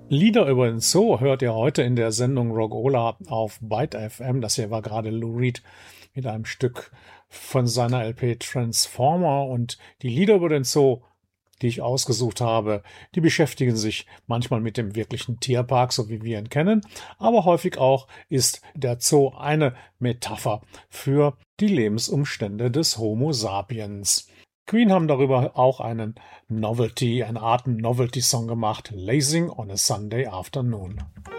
Lieder über den Zoo hört ihr heute in der Sendung Rockola auf Byte FM. Das hier war gerade Lou Reed mit einem Stück von seiner LP Transformer. Und die Lieder über den Zoo, die ich ausgesucht habe, die beschäftigen sich manchmal mit dem wirklichen Tierpark, so wie wir ihn kennen. Aber häufig auch ist der Zoo eine Metapher für die Lebensumstände des Homo sapiens. Queen haben darüber auch eine Art Novelty-Song gemacht, Lazing on a Sunday Afternoon.